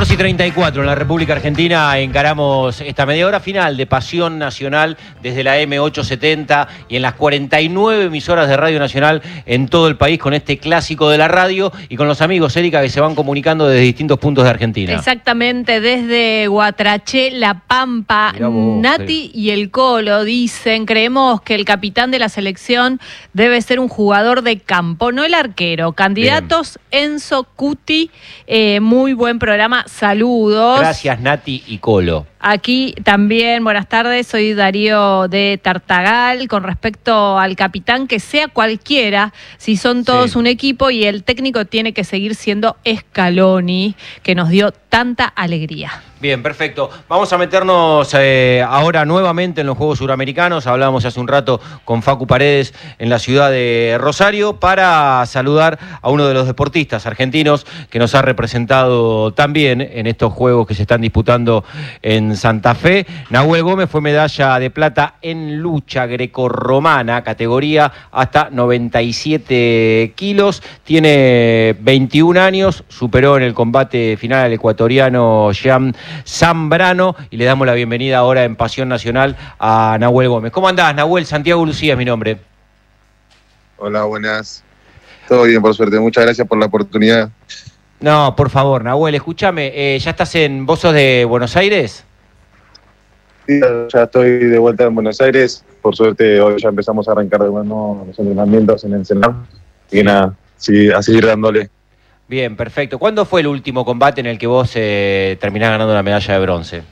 14:34 en la República Argentina. Encaramos esta media hora final de Pasión Nacional desde la M870 y en las 49 emisoras de Radio Nacional en todo el país con este clásico de la radio y con los amigos, Erika, que se van comunicando desde distintos puntos de Argentina. Exactamente, desde Guatraché, La Pampa, vos, Nati y el Colo dicen: creemos que el capitán de la selección debe ser un jugador de campo, no el arquero. Candidatos: bien. Enzo, Cuti, muy buen programa. Saludos. Gracias, Nati y Colo. Aquí también, buenas tardes, soy Darío de Tartagal. Con respecto al capitán, que sea cualquiera, si son todos un equipo, y el técnico tiene que seguir siendo Scaloni, que nos dio tanta alegría. Bien, perfecto. Vamos a meternos ahora nuevamente en los Juegos Suramericanos. Hablábamos hace un rato con Facu Paredes en la ciudad de Rosario para saludar a uno de los deportistas argentinos que nos ha representado también en estos Juegos que se están disputando en Santa Fe. Nahuel Gómez fue medalla de plata en lucha grecorromana, categoría hasta 97 kilos. Tiene 21 años, superó en el combate final al ecuatoriano Jean Zambrano y le damos la bienvenida ahora en Pasión Nacional a Nahuel Gómez. ¿Cómo andás, Nahuel? Santiago Lucía es mi nombre. Hola, buenas. Todo bien, por suerte. Muchas gracias por la oportunidad. No, por favor, Nahuel, escúchame. ¿Ya estás ¿Vos sos de Buenos Aires? Sí, ya estoy de vuelta en Buenos Aires. Por suerte, hoy ya empezamos a arrancar de nuevo los entrenamientos en el Senam. Y nada, sí, a seguir dándole. Bien, perfecto. ¿Cuándo fue el último combate en el que vos terminás ganando la medalla de bronce?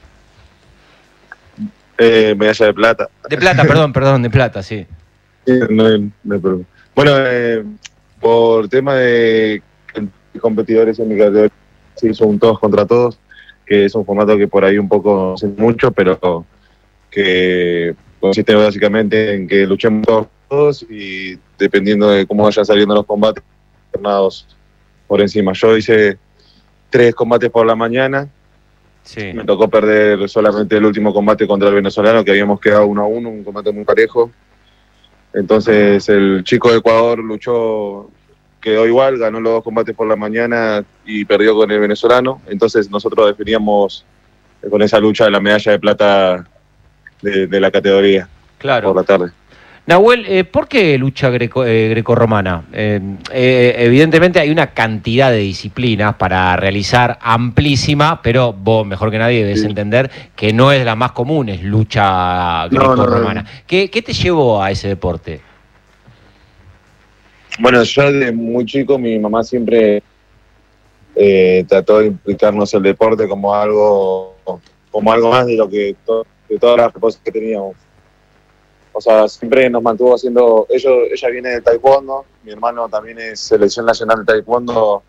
Medalla de plata. De plata, perdón, de plata, sí. Sí, bueno, por tema de competidores en mi categoría, se hizo un todos contra todos, que es un formato que por ahí un poco no sé mucho, pero que consiste básicamente en que luchemos todos y dependiendo de cómo vayan saliendo los combates, tornados por encima. Yo hice 3 combates por la mañana. Sí. Me tocó perder solamente el último combate contra el venezolano, que habíamos quedado 1-1, un combate muy parejo. Entonces el chico de Ecuador luchó, quedó igual, ganó los 2 combates por la mañana y perdió con el venezolano. Entonces nosotros definíamos con esa lucha la medalla de plata de la categoría. Claro. Por la tarde. Nahuel, ¿por qué lucha grecorromana? Evidentemente hay una cantidad de disciplinas para realizar amplísima, pero vos mejor que nadie debes entender que no es la más común, es lucha grecorromana. No. ¿Qué te llevó a ese deporte? Bueno, yo desde muy chico, mi mamá siempre trató de implicarnos el deporte como algo más de lo que de todas las cosas que teníamos. O sea, siempre nos mantuvo haciendo. Ella viene de taekwondo, mi hermano también es selección nacional de taekwondo,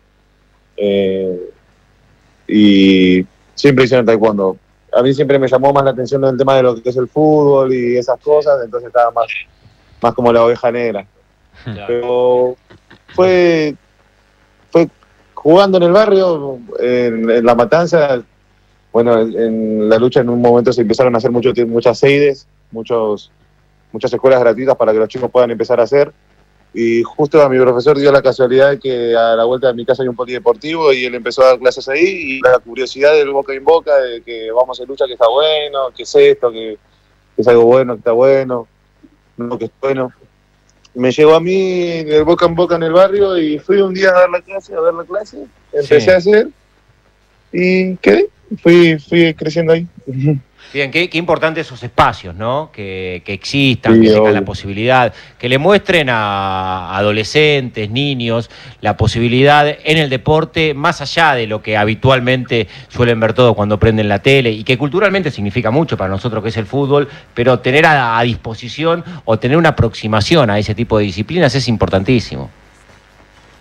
y siempre hicieron taekwondo. A mí siempre me llamó más la atención el tema de lo que es el fútbol y esas cosas, entonces estaba más como la oveja negra. Claro. Pero fue jugando en el barrio, en La Matanza. Bueno, en la lucha en un momento se empezaron a hacer muchas seides, muchas escuelas gratuitas para que los chicos puedan empezar a hacer. Y justo a mi profesor dio la casualidad de que a la vuelta de mi casa hay un polideportivo y él empezó a dar clases ahí, y la curiosidad del boca en boca de que vamos a lucha, que está bueno, que es esto, que es algo bueno, que está bueno, no que es bueno. Me llegó a mí del boca en boca en el barrio y fui un día a dar la clase, empecé a hacer y quedé, fui creciendo ahí. Bien, qué importantes esos espacios, ¿no? Que existan, que tengan la posibilidad, que le muestren a adolescentes, niños, la posibilidad en el deporte, más allá de lo que habitualmente suelen ver todos cuando prenden la tele, y que culturalmente significa mucho para nosotros, que es el fútbol, pero tener a disposición o tener una aproximación a ese tipo de disciplinas es importantísimo.